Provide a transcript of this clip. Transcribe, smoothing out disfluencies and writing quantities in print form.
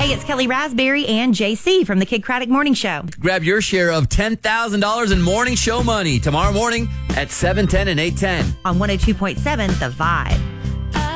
Hey, it's Kelly Raspberry and JC from the Kid Craddock Morning Show. Grab your share of $10,000 in morning show money tomorrow morning at 7:10 and 8:10. On 102.7 The Vibe.